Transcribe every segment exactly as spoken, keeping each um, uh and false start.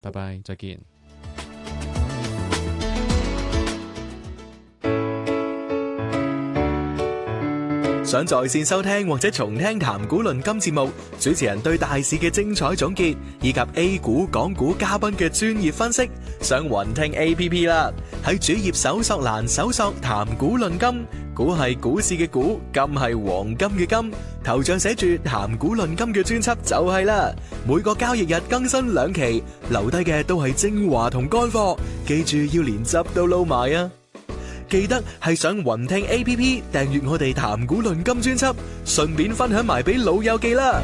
拜拜，再見。 想在線收聽或者重聽談股論金節目，主持人對大市嘅精彩總結，以及 A 股、港股嘉賓嘅專業分析，上雲聽 A P P 啦。喺主頁搜索欄搜索談股論金，股係股市嘅股，金係黃金嘅金，頭像寫住談股論金嘅專輯就係啦。每個交易日更新兩期，留低嘅都係精華同乾貨，記住要連汁都撈埋啊！記得係上雲聽 A P P 訂閱我哋談股論金專輯，順便分享埋俾老友記啦。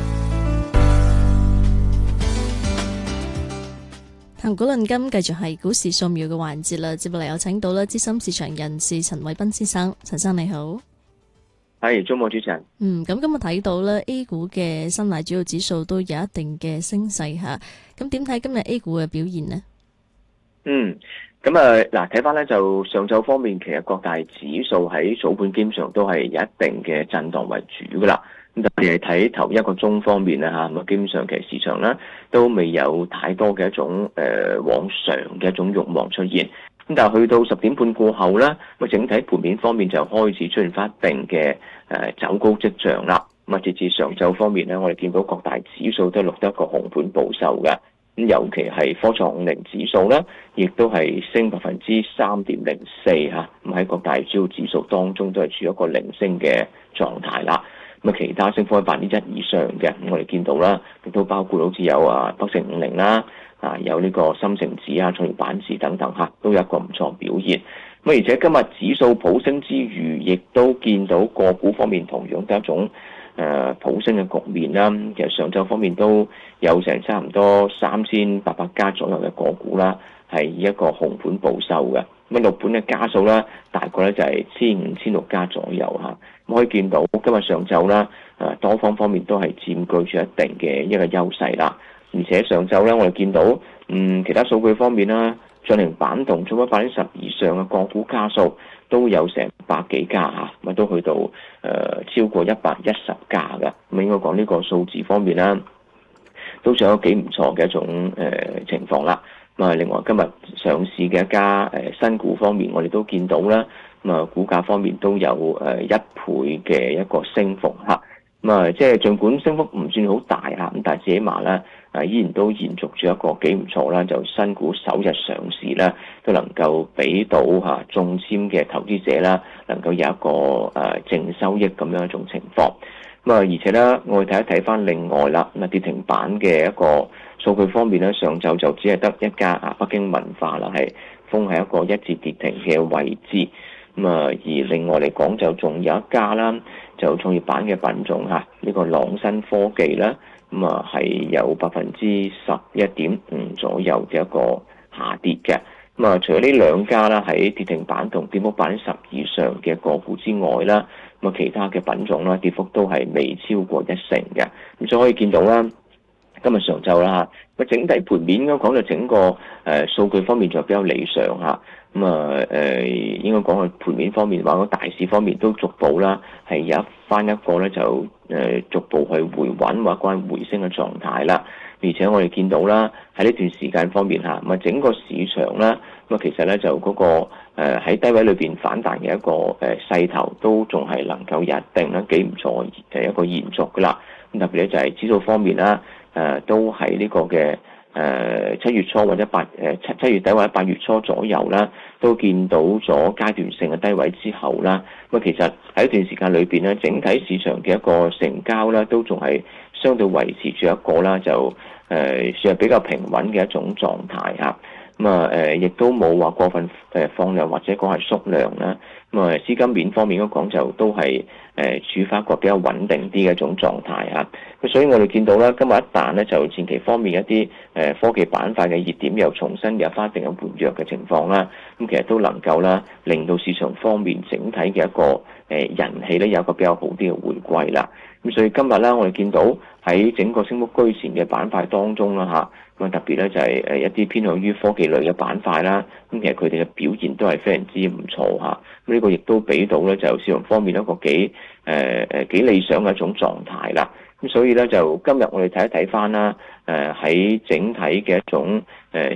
談股論金繼續係股市掃描嘅環節啦，接落嚟有請到啦資深市場人士陳偉斌先生，陳生你好。 係，中午主持人。 嗯，咁今日睇到咧 A 股嘅深奶主要指數都有一定嘅升勢吓，咁點睇今日 A 股嘅表現呢？ 嗯。咁啊，嗱，睇翻咧就上晝方面，其實各大指數喺早盤基本上都係有一定嘅震盪為主噶啦。咁特別係睇頭一個鐘方面咧嚇，咁啊基本上其實市場咧都未有太多嘅一種誒、呃、往上嘅一種慾望出現。咁但係去到十點半過後咧，咁整體盤面方面就開始出現翻一定嘅誒、呃、走高跡象啦。咁啊，截至上晝方面咧，我哋見到各大指數都錄得一個紅盤報收嘅。咁尤其係科創五零指數咧，亦都係升百分之三點零四嚇。咁喺各大主要指數當中都係處於一個零升嘅狀態啦。咁啊，其他升幅喺百分之一以上嘅，咁我哋見到啦，亦都包括好似有啊北證五零啦，啊有呢個深成指啊、創業板指等等嚇，都有一個唔錯表現。咁而且今日指數普升之餘，亦都見到個股方面同樣都係一種誒、呃、普升嘅局面啦。其實上週方面都有成差唔多三千八百家左右嘅個股啦，係以一個紅盤報收嘅。咁六盤嘅家數啦，大概咧就係千五千六家左右嚇。咁可以見到今日上晝啦，誒多方方面都係佔據住一定嘅一個優勢啦。而且上晝咧，我哋見到嗯其他數據方面啦，漲停板同做咗百分之十以上嘅個股家數都有成百幾家嚇，咁都去到誒、呃、超過一百一十家嘅。咁應該講呢個數字方面啦，都仲有幾唔錯嘅一種誒、呃、情況啦。咁啊，另外今日上市嘅一家誒、呃、新股方面，我哋都見到啦。咁啊，股價方面都有誒一倍嘅一個升幅嚇。咁啊，即係儘管升幅唔算好大嚇，咁但係最起碼咧，啊依然都延續住一個幾唔錯啦。就新股首日上市咧，都能夠俾到嚇中籤嘅投資者啦，能夠有一個誒淨收益咁樣一種情況。咁啊，而且咧，我哋睇一睇翻另外啦，咁啊跌停板嘅一個數據方面咧，上晝就只係得一家啊北京文化啦，係封喺一個一字跌停嘅位置。咁啊，而另外嚟講就仲有一家啦，就創業板嘅品種嚇，呢個朗新科技啦，咁啊係有百分之十一點五左右嘅一個下跌嘅。咁啊，除咗呢兩家啦，喺跌停板同跌幅百分之十以上嘅個股之外啦，咁啊其他嘅品種啦，跌幅都係未超過一成嘅。咁所以可以見到啦，今日上晝啦嚇，咁整體盤面應該講就整個誒數據方面就比較理想嚇。咁啊誒應該講係盤面方面或者大市方面都逐步啦係有一翻一個咧就誒、呃、逐步去回穩或關回升嘅狀態啦。而且我哋見到啦喺呢段時間方面嚇，咁啊整個市場啦咁啊其實咧就嗰、那個喺、呃、低位裏邊反彈嘅一個誒、呃、勢頭都仲係能夠有一定咧幾唔錯嘅一個延續噶啦。咁特別咧就係指數方面啦，誒、呃、都喺呢個嘅。誒七月初或者八誒七七月底或者八月初左右啦，都見到咗階段性嘅低位之後啦。咁其實喺一段時間裏邊咧，整體市場嘅一個成交咧，都仲係相對維持住一個啦，就誒算係比較平穩嘅一種狀態嚇。咁啊誒，亦都冇話過分誒放量或者講係縮量啦。咁啊資金面方面嗰講就都係誒處於一個比較穩定啲嘅一種狀態嚇。咁所以我哋見到啦，今日一旦咧就前期方面一啲誒科技板塊嘅熱點又重新有翻一定嘅活躍嘅情況啦，咁其實都能夠啦令到市場方面整體嘅一個誒人氣咧有一個比較好啲嘅回歸啦。咁所以今日咧我哋見到喺整個升幅居前嘅板塊當中啦嚇，咁啊特別咧就係誒一啲偏向於科技類嘅板塊啦，咁其實佢哋嘅表現都係非常之唔錯嚇，咁呢個亦都俾到咧就市場方面一個幾誒誒幾理想嘅一種狀態啦。咁所以咧就今日我哋睇一睇翻啦，誒喺整體嘅一種誒